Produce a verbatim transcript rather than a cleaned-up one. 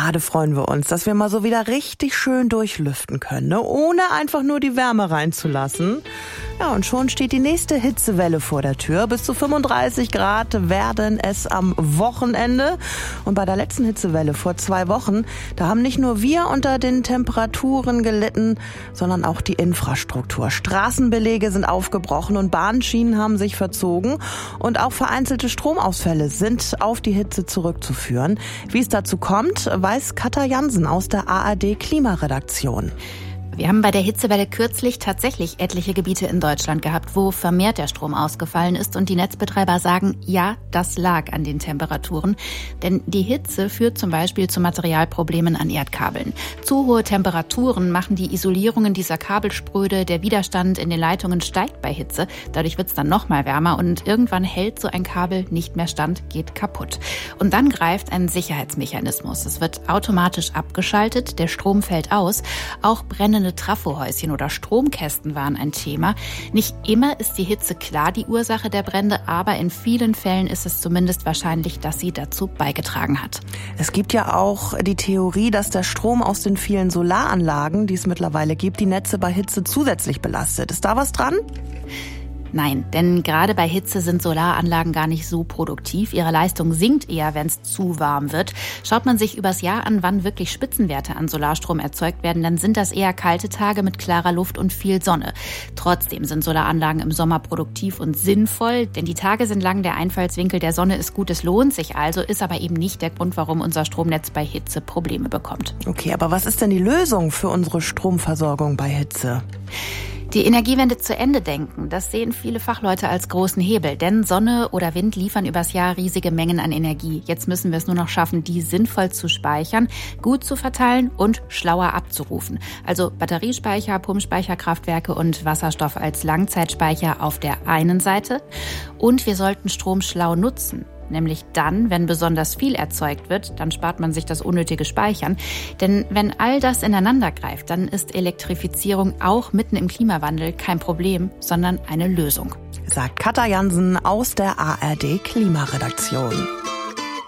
Gerade freuen wir uns, dass wir mal so wieder richtig schön durchlüften können, ne? Ohne einfach nur die Wärme reinzulassen. Ja, und schon steht die nächste Hitzewelle vor der Tür. Bis zu fünfunddreißig Grad werden es am Wochenende. Und bei der letzten Hitzewelle vor zwei Wochen, da haben nicht nur wir unter den Temperaturen gelitten, sondern auch die Infrastruktur. Straßenbelege sind aufgebrochen und Bahnschienen haben sich verzogen. Und auch vereinzelte Stromausfälle sind auf die Hitze zurückzuführen. Wie es dazu kommt, weiß Katja Jansen aus der A R D-Klimaredaktion. Wir haben bei der Hitzewelle kürzlich tatsächlich etliche Gebiete in Deutschland gehabt, wo vermehrt der Strom ausgefallen ist. Und die Netzbetreiber sagen, ja, das lag an den Temperaturen. Denn die Hitze führt zum Beispiel zu Materialproblemen an Erdkabeln. Zu hohe Temperaturen machen die Isolierungen dieser Kabel spröde. Der Widerstand in den Leitungen steigt bei Hitze. Dadurch wird es dann noch mal wärmer. Und irgendwann hält so ein Kabel nicht mehr stand, geht kaputt. Und dann greift ein Sicherheitsmechanismus. Es wird automatisch abgeschaltet, der Strom fällt aus. Auch brennende Trafohäuschen oder Stromkästen waren ein Thema. Nicht immer ist die Hitze klar die Ursache der Brände, aber in vielen Fällen ist es zumindest wahrscheinlich, dass sie dazu beigetragen hat. Es gibt ja auch die Theorie, dass der Strom aus den vielen Solaranlagen, die es mittlerweile gibt, die Netze bei Hitze zusätzlich belastet. Ist da was dran? Nein, denn gerade bei Hitze sind Solaranlagen gar nicht so produktiv. Ihre Leistung sinkt eher, wenn es zu warm wird. Schaut man sich übers Jahr an, wann wirklich Spitzenwerte an Solarstrom erzeugt werden, dann sind das eher kalte Tage mit klarer Luft und viel Sonne. Trotzdem sind Solaranlagen im Sommer produktiv und sinnvoll, denn die Tage sind lang, der Einfallswinkel der Sonne ist gut, es lohnt sich also, ist aber eben nicht der Grund, warum unser Stromnetz bei Hitze Probleme bekommt. Okay, aber was ist denn die Lösung für unsere Stromversorgung bei Hitze? Die Energiewende zu Ende denken, das sehen viele Fachleute als großen Hebel. Denn Sonne oder Wind liefern übers Jahr riesige Mengen an Energie. Jetzt müssen wir es nur noch schaffen, die sinnvoll zu speichern, gut zu verteilen und schlauer abzurufen. Also Batteriespeicher, Pumpspeicherkraftwerke und Wasserstoff als Langzeitspeicher auf der einen Seite. Und wir sollten Strom schlau nutzen. Nämlich dann, wenn besonders viel erzeugt wird, dann spart man sich das unnötige Speichern. Denn wenn all das ineinander greift, dann ist Elektrifizierung auch mitten im Klimawandel kein Problem, sondern eine Lösung. Sagt Katja Jansen aus der A R D Klimaredaktion.